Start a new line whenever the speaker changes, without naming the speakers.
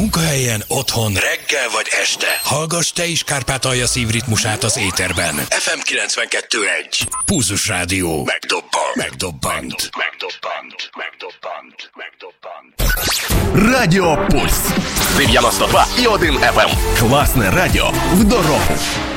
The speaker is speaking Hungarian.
Munkahelyen, otthon, reggel vagy este. Hallgass te is Kárpátalja szívritmusát az éterben. FM 92.1. Pulzus Rádió. Megdobbant.
Радіо Пульс. 91,1 FM. Класне радіо в дорогу.